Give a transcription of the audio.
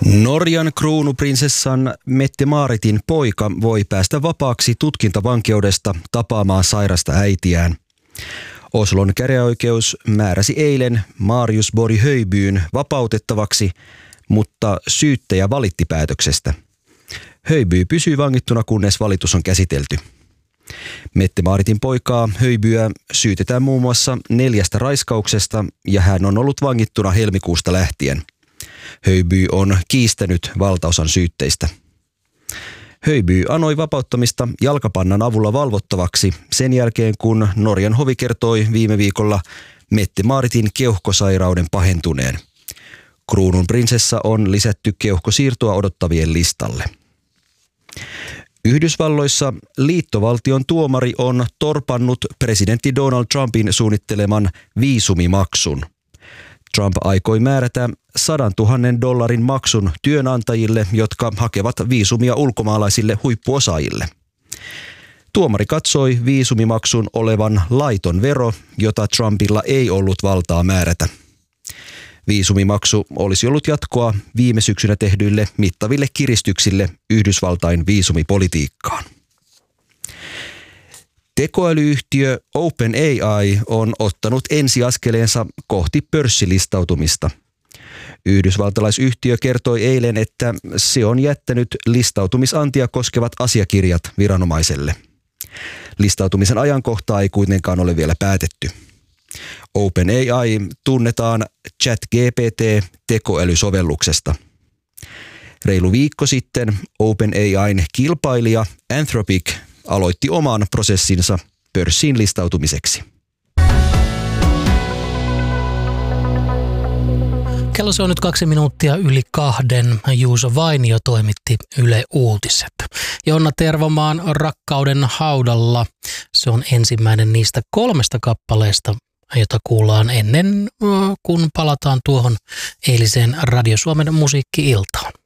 Norjan kruunuprinsessan Mette-Maaritin poika voi päästä vapaaksi tutkintavankeudesta tapaamaan sairasta äitiään. Oslon käräjäoikeus määräsi eilen Marius Borg Højbyen vapautettavaksi, mutta syyttäjä valitti päätöksestä. Højby pysyy vangittuna, kunnes valitus on käsitelty. Mette-Maaritin poikaa Højbyä syytetään muun muassa 4 raiskauksesta ja hän on ollut vangittuna helmikuusta lähtien. Højby on kiistänyt valtaosan syytteistä. Højby anoi vapauttamista jalkapannan avulla valvottavaksi sen jälkeen, kun Norjan hovi kertoi viime viikolla Mette-Maaritin keuhkosairauden pahentuneen. Kruunun prinsessa on lisätty keuhkosiirtoa odottavien listalle. Yhdysvalloissa liittovaltion tuomari on torpannut presidentti Donald Trumpin suunnitteleman viisumimaksun. Trump aikoi määrätä $100,000 maksun työnantajille, jotka hakevat viisumia ulkomaalaisille huippuosaajille. Tuomari katsoi viisumimaksun olevan laiton vero, jota Trumpilla ei ollut valtaa määrätä. Viisumimaksu olisi ollut jatkoa viime syksynä tehdyille mittaville kiristyksille Yhdysvaltain viisumipolitiikkaan. Tekoälyyhtiö OpenAI on ottanut ensiaskeleensa kohti pörssilistautumista. Yhdysvaltalaisyhtiö kertoi eilen, että se on jättänyt listautumisantia koskevat asiakirjat viranomaiselle. Listautumisen ajankohtaa ei kuitenkaan ole vielä päätetty. OpenAI tunnetaan ChatGPT-tekoälysovelluksesta. Reilu viikko sitten OpenAIn kilpailija Anthropic aloitti oman prosessinsa pörssiin listautumiseksi. Kello se on nyt 2 minuuttia yli 2. Juuso Vainio toimitti Yle Uutiset. Jonna Tervomaan Rakkauden haudalla. Se on ensimmäinen niistä 3 kappaleesta, jota kuullaan ennen kuin palataan tuohon eiliseen Radio Suomen musiikki-iltaan.